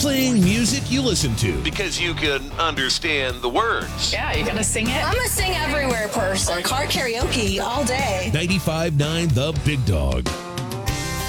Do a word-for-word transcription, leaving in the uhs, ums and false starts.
playing music you listen to. Because you can understand the words. Yeah, you gonna sing it? I'm a sing everywhere person. Car karaoke all day. ninety-five point nine The Big Dog.